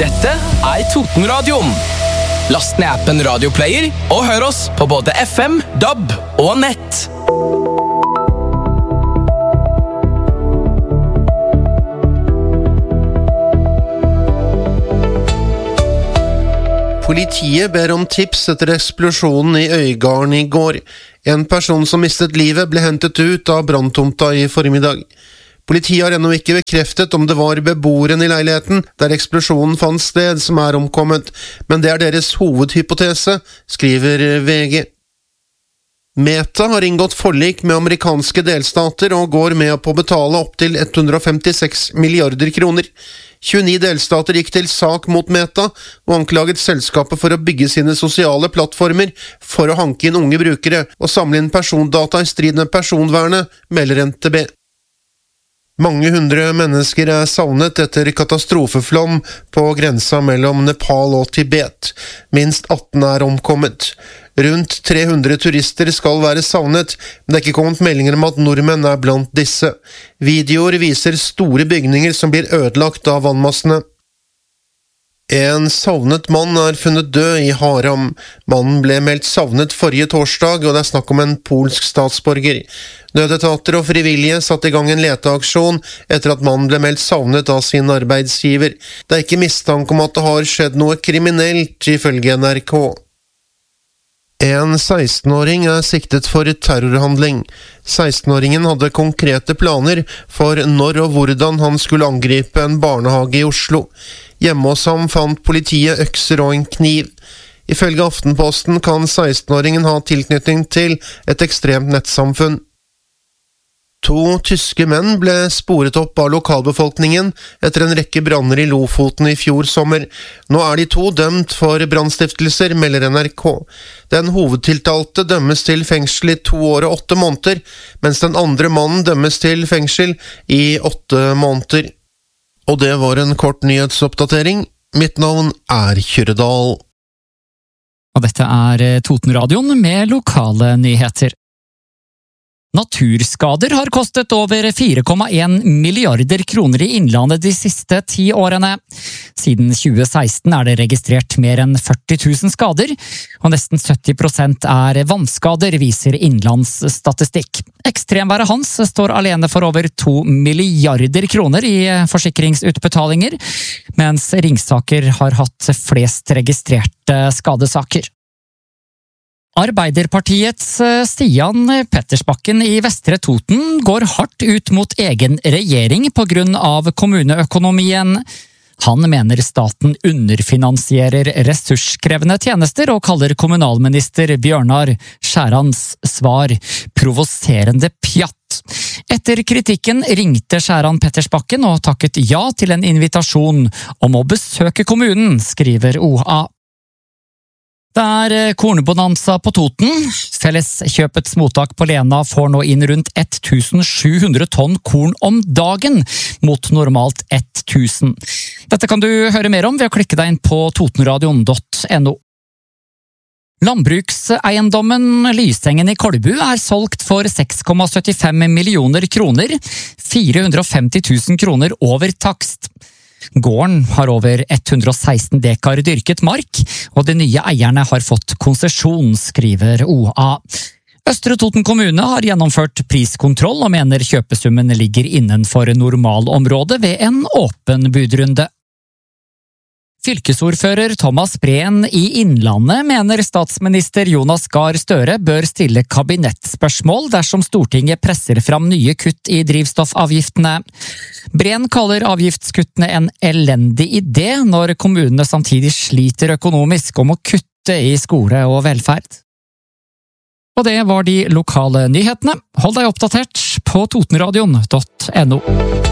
Dette Totenradioen. Last ned appen Radioplayer og hør oss på både FM, DAB og nett. Politiet ber om tips etter eksplosjonen i Øygarden i går. En person som mistet livet ble hentet ut av branntomta i formiddag. Politiet har ennå ikke bekreftet om det var beboeren i leiligheten der eksplosjonen fant sted som omkommet, men det deres hovedhypotese, skriver VG. Meta har inngått forlik med amerikanske delstater og går med på å betale opp til 156 milliarder kroner. 29 delstater gikk til sak mot Meta og anklaget selskapet for å bygge sine sosiale plattformer for å hanke inn unge brukere og samle inn persondata i strid med personvernet, melder NTB. Mange hundre mennesker savnet etter katastrofeflom på grensa mellom Nepal og Tibet. Minst 18 omkommet. Rundt 300 turister skal være savnet, men det ikke kommet meldinger om at nordmenn blant disse. Videoer viser store bygninger som blir ødelagt av vannmassene. En savnet mann funnet død i Haram. Mannen ble meldt savnet forrige torsdag, og det snakk om en polsk statsborger. Nødetater og frivillige satte i gang en leteaksjon etter at mannen ble meldt savnet av sin arbeidsgiver. Det ikke mistanke om at det har skjedd noe kriminelt, ifølge NRK. En 16-åring siktet for terrorhandling. 16-åringen hadde konkrete planer for når og hvordan han skulle angripe en barnehage i Oslo. Hjemme hos ham fant politiet økser og en kniv. Ifølge Aftenposten kan 16-åringen ha tilknytning til et ekstremt nettsamfunn. 2 tyske menn ble sporet opp av lokalbefolkningen etter en rekke branner i Lofoten i fjor sommer. Nå de 2 dømt for brannstiftelser, melder NRK. Den hovedtiltalte dømmes til fengsel i 2 år og 8 måneder, mens den andre mannen dømmes til fengsel i 8 måneder. Og det var en kort nyhetsoppdatering. Mitt navn Kyrredal. Og dette Totenradioen med lokale nyheter. Naturskader har kostet over 4,1 milliarder kroner i Innlandet de siste 10 årene. Siden 2016 det registrert mer enn 40 000 skader, og nesten 70% vannskader, viser Innlands statistikk. Ekstremværet Hans står alene for over 2 milliarder kroner i forsikringsutbetalinger, mens Ringsaker har hatt flest registrerte skadesaker. Arbeiderpartiets Stian Pettersbakken i Vestre Toten går hardt ut mot egen regjering på grunn av kommuneøkonomien. Han mener staten underfinansierer ressurskrevende tjenester og kaller kommunalminister Bjørnar Skjærans svar provoserende pjatt. Etter kritikken ringte Skjæran Pettersbakken og takket ja til en invitasjon om å besøke kommunen, skriver OA. Det kornbonanza på Toten. Felleskjøpets mottak på Lena får nå inn rundt 1700 tonn korn om dagen, mot normalt 1000. Dette kan du høre mer om ved å klikke deg inn på totenradion.no. Landbrukseiendommen Lysengen i Kolbu solgt for 6,75 millioner kroner, 450 000 kroner over takst. Gården har over 116 dekar dyrket mark, og de nye eierne har fått konsesjon, skriver OA. Østre Toten kommune har gjennomført priskontroll og mener kjøpesummen ligger innenfor normalområdet ved en åpen budrunde. Fylkesordfører Thomas Breen i Innlandet mener statsminister Jonas Gahr Støre bør stille kabinettspørsmål dersom Stortinget presser fram nye kutt i drivstoffavgiftene. Breen kaller avgiftskuttene en elendig idé når kommunene samtidig sliter økonomisk om å kutte i skole og velferd. Og det var de lokale nyhetene. Hold deg oppdatert på totenradion.no.